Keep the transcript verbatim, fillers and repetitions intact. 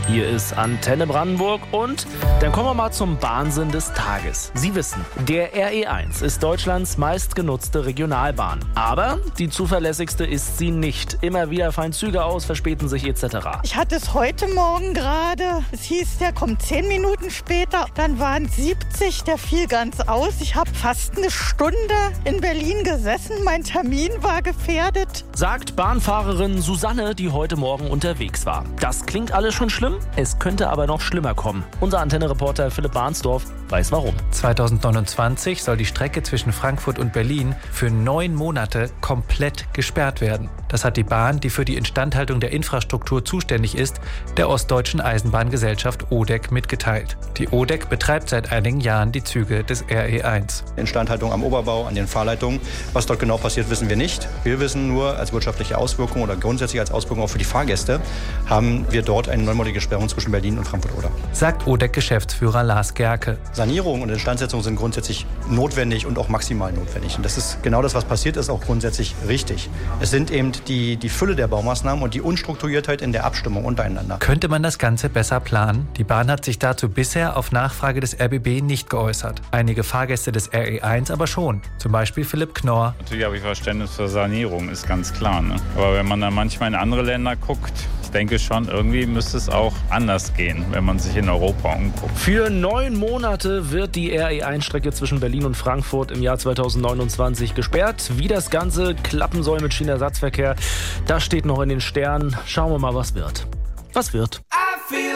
Hier ist Antenne Brandenburg und dann kommen wir mal zum Wahnsinn des Tages. Sie wissen, der R E eins ist Deutschlands meistgenutzte Regionalbahn. Aber die zuverlässigste ist sie nicht. Immer wieder fallen Züge aus, verspäten sich et cetera. Ich hatte es heute Morgen gerade. Es hieß, der kommt zehn Minuten später. Dann waren siebzig, der fiel ganz aus. Ich habe fast eine Stunde in Berlin gesessen. Mein Termin war gefährdet. Sagt Bahnfahrerin Susanne, die heute Morgen unterwegs war. Das klingt alles schon schlimm, es könnte aber noch schlimmer kommen. Unser Antenne-Reporter Philipp Barnsdorf weiß warum. zweitausendneunundzwanzig soll die Strecke zwischen Frankfurt und Berlin für neun Monate komplett gesperrt werden. Das hat die Bahn, die für die Instandhaltung der Infrastruktur zuständig ist, der Ostdeutschen Eisenbahngesellschaft O D E C mitgeteilt. Die O D E C betreibt seit einigen Jahren die Züge des R E eins. Instandhaltung am Oberbau, an den Fahrleitungen. Was dort genau passiert, wissen wir nicht. Wir wissen nur, als wirtschaftliche Auswirkung oder grundsätzlich als Auswirkung auch für die Fahrgäste, haben wir dort eine neunmonatige Sperrung zwischen Berlin und Frankfurt-Oder. Sagt O D E C-Geschäftsführer Lars Gerke. Sanierung und Instandsetzung sind grundsätzlich notwendig und auch maximal notwendig. Und das ist genau das, was passiert ist, auch grundsätzlich richtig. Es sind eben die, die Fülle der Baumaßnahmen und die Unstrukturiertheit in der Abstimmung untereinander. Könnte man das Ganze besser planen? Die Bahn hat sich dazu bisher auf Nachfrage des R B B nicht geäußert. Einige Fahrgäste des R E eins aber schon. Zum Beispiel Philipp Knorr. Natürlich habe ich Verständnis für Sanierung, ist ganz klar. Ne? Aber wenn man dann manchmal in andere Länder guckt, ich denke schon, irgendwie müsste es auch anders gehen, wenn man sich in Europa umguckt. Für neun Monate wird die R E eins-Strecke zwischen Berlin und Frankfurt im Jahr zweitausendneunundzwanzig gesperrt. Wie das Ganze klappen soll mit Schienenersatzverkehr, das steht noch in den Sternen. Schauen wir mal, was wird. Was wird?